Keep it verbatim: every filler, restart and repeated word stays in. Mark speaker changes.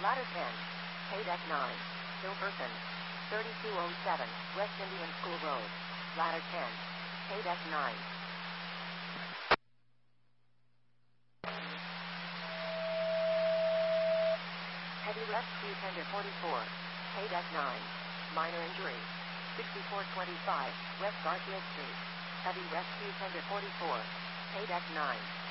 Speaker 1: Ladder ten. Paydeck nine. Hill Person. thirty-two oh seven, West Indian School Road. Ladder ten. Paydeck nine. Heavy Rescue Tender forty-four. Paydeck nine. Minor injury. sixty-four twenty-five, West Garfield Street. Heavy Rescue Tender forty-four. Paydeck nine.